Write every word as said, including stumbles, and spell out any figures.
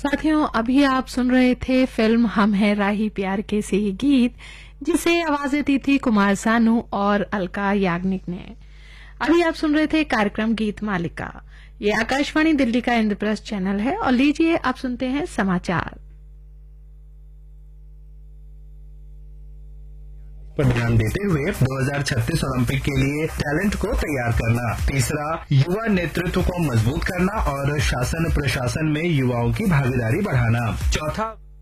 साथियों, अभी आप सुन रहे थे फिल्म हम हैं राही प्यार के से ये गीत, जिसे आवाजें दी थी कुमार सानू और अलका याग्निक ने। अभी आप सुन रहे थे कार्यक्रम गीत मालिका। ये आकाशवाणी दिल्ली का इंद्रप्रस्थ चैनल है और लीजिए आप सुनते हैं समाचार पर ध्यान देते हुए दो हज़ार छत्तीस ओलंपिक के लिए टैलेंट को तैयार करना। तीसरा, युवा नेतृत्व को मजबूत करना और शासन प्रशासन में युवाओं की भागीदारी बढ़ाना। चौथा